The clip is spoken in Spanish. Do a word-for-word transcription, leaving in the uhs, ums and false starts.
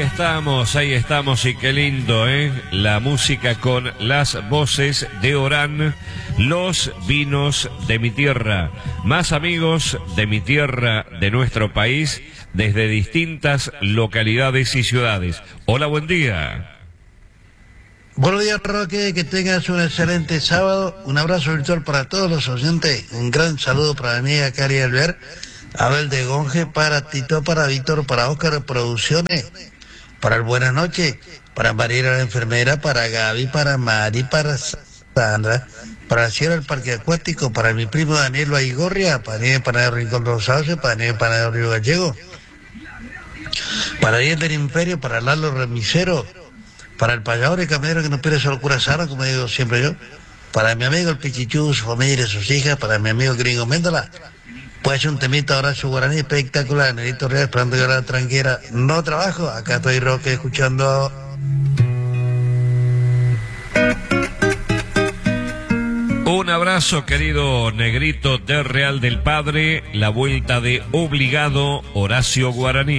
Ahí estamos, ahí estamos y qué lindo, ¿eh? La música con las voces de Orán, los vinos de mi tierra, más amigos de mi tierra, de nuestro país, desde distintas localidades y ciudades. Hola, buen día. Buenos días, Roque, que tengas un excelente sábado, un abrazo virtual para todos los oyentes, un gran saludo para mi amiga Cari Albert, Abel de Gonge, para Tito, para Víctor, para Óscar Producciones, para el Buenas Noches, para Mariela la enfermera, para Gaby, para Mari, para Sandra, para el Cielo del Parque Acuático, para mi primo Daniel Aigorria, para Daniel Panadero Rincón Rosado, para Daniel Panadero Río Gallego, para Daniel del Imperio, para Lalo Remisero, para el payador y caminero que no pierde su locura sana, como digo siempre yo, para mi amigo el Pichichú, su familia y sus hijas, para mi amigo Gringo Méndola. Pues un temita ahora su guaraní espectacular, Nerito Real, esperando que la tranquera. No trabajo, acá estoy Roque escuchando. Un abrazo, querido Negrito de Real del Padre, la vuelta de obligado Horacio Guaraní.